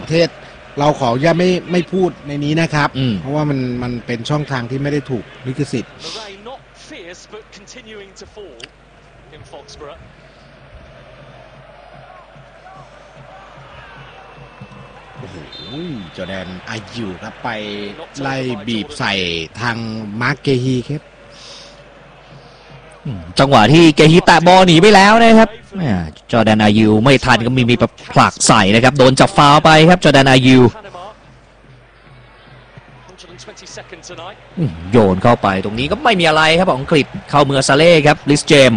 ประเทศเราขออย่าไม่พูดในนี้นะครับเพราะว่ามันเป็นช่องทางที่ไม่ได้ถูกลิขสิทธิ์โอ้โหจอร์แดนอายูครับไปไล่บีบใส่ทางมาร์กเกฮีครับจังหวะที่เกฮิแตะบอลหนีไปแล้วนะครับจอร์แดนอายูไม่ทันก็มีผลักใส่นะครับโดนจับฟาวล์ไปครับจอร์แดนอายูโยนเข้าไปตรงนี้ก็ไม่มีอะไรครับอังกฤษเข้ามือซาเล่ครับลิสเจม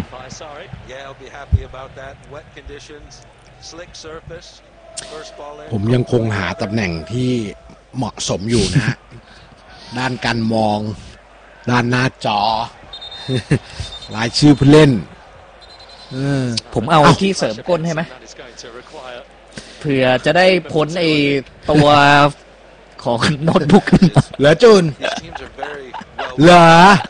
ผมยังคงหาตำแหน่งที่เหมาะสมอยู่นะฮะ ด้านการมองด้านหน้าจอ รายชื่อผู้เล่นผมเอาที่เสริมก้นให้ไหมเผื่อจะได้พ้นไอตัวของโน้ตบุ๊กเหรอจูนเหรอ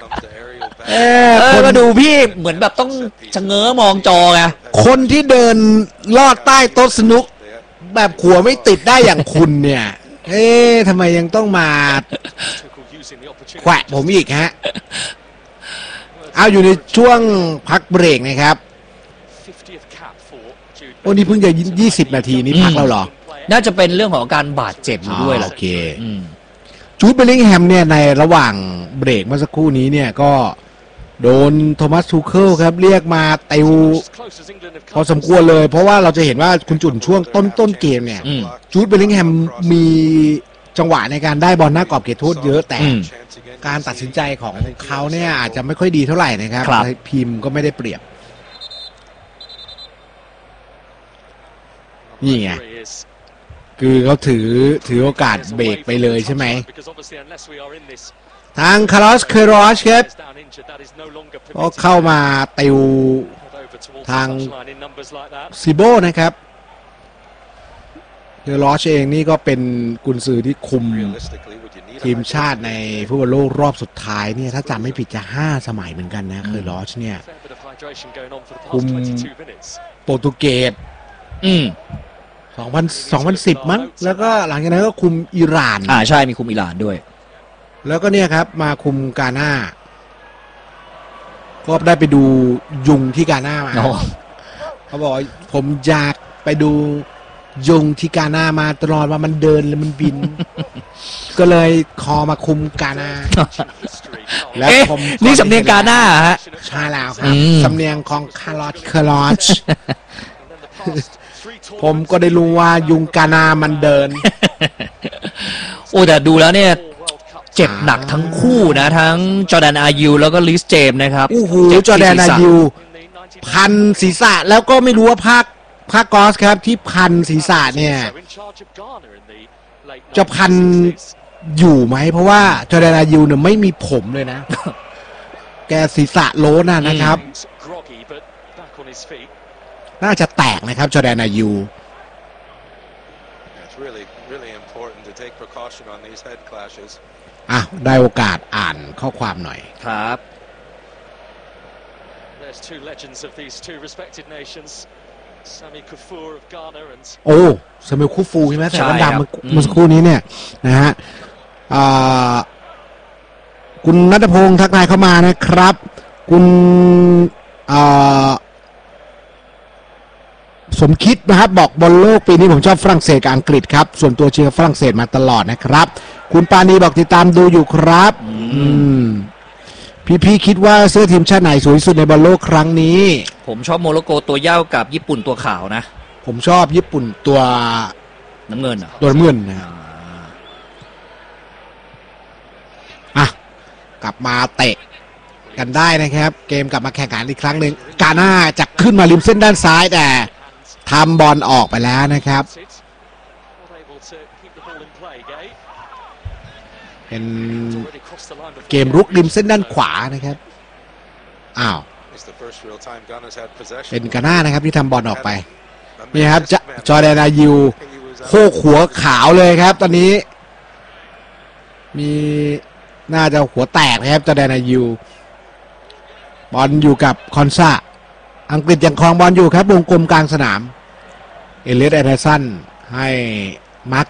มาดูพี่เหมือนแบบต้องชะเง้อมองจอไงคนที่เดินลอดใต้โต๊ะสนุกแบบขัวไม่ติดได้อย่างคุณเนี่ยทำไมยังต้องมาแขวะผมอีกฮะเอาอยู่ในช่วงพักเบรกนะครับโอ้นี่เพิ่งจะ20 นาทีนี้พักแล้วหรอน่าจะเป็นเรื่องของการบาดเจ็บอยู่ด้วยแหละโอเคจูดเบลลิงแฮมเนี่ยในระหว่างเบรกเมื่อสักครู่นี้เนี่ยก็โดนโทมัสทูเคิลครับเรียกมาติวพอสมควรเลยเพราะว่าเราจะเห็นว่าคุณจุนช่วงต้นเกมเนี่ยจูดเบลลิงแฮมมีจังหวะในการได้บอลหน้ากรอบเขตโทษเยอะแต่การตัดสินใจของเขาเนี่ยอาจจะไม่ค่อยดีเท่าไหร่นะครับพิมพ์ก็ไม่ได้เปรียบนี่ไงคือเขาถือโอกาสเบรกไปเลยใช่ไหมทางคาร์ลอสเคโรชครับก็เข้ามาติวทางซิโบนะครับเคโรชเองนี่ก็เป็นกุนซือที่คุมทีมชาติในฟุตบอลโลกรอบสุดท้ายเนี่ยถ้าจำไม่ผิดจะ5 สมัยเหมือนกันนะเคโรชเนี่ยคุมโปรตุเกส2010มั้งแล้วก็หลังจากนั้นก็คุมอิหร่านใช่มีคุมอิหร่านด้วยแล้วก็เนี่ยครับมาคุมกาน่าก็ได้ไปดูยุงที่กาน่ามาเขาบอกผมอยากไปดูยุงที่กาน่ามาตลอดว่ามันเดินหรือมันบิน ก็เลยคอมาคุมกาน่าแล้วผมนี่สำเนียงกาน่าฮะใช่แล้วครับสำเนียงของคาร์ลอสผมก็ได้รู้ว่ายุงกานามันเดินโอ้แต่ดูแล้วเนี่ยเจ็บหนักทั้งคู่นะทั้งจอร์แดนอายูแล้วก็ลิสเจมนะครับโอ้โหจอร์แดนอายูพันศีรษะแล้วก็ไม่รู้ว่าภาคกอสครับที่พันศีรษะเนี่ยจะพันอยู่ไหมเพราะว่าจอร์แดนอายูเนี่ยไม่มีผมเลยนะแกศีรษะโล้นนะครับน่าจะแตกนะครับจอร์แดนอายูได้โอกาสอ่านข้อความหน่อยครับโอ้ซามิลคูฟูใช่ไหมแต่ดำเมื่อสักครู่นี้เนี่ยนะฮะคุณณัฐพงศ์ทักทายเข้ามานะครับคุณสมคิดนะครับบอกบอลโลกปีนี้ผมชอบฝรั่งเศสกับอังกฤษครับส่วนตัวเชียร์ฝรั่งเศสมาตลอดนะครับคุณปานีบอกติดตามดูอยู่ครับพี่คิดว่าเสื้อทีมชาติไหนสวยสุดในบอลโลกครั้งนี้ผมชอบโมร็อกโกตัวเหย้ากับญี่ปุ่นตัวขาวนะผมชอบญี่ปุ่นตัวน้ำเงินตัวน้ำเงินนะกลับมาเตะกันได้นะครับเกมกลับมาแข่งขันอีกครั้งหนึ่งกาน่าจะขึ้นมาริมเส้นด้านซ้ายแต่ทำบอลออกไปแล้วนะครับเป็นเกมรุกริมเส้นด้านขวานะครับเป็นกาน่านะครับที่ทำบอลออกไปนี่ครับจอร์แดนอายูโคกหัวขาวเลยครับตอนนี้มีน่าจะหัวแตกนะครับจอร์แดนอายูบอลอยู่กับคอนซาอังกฤษยังครองบอลอยู่ครับวงกลมกลางสนามเอเลียต แอนเดอร์สันให้มาร์ค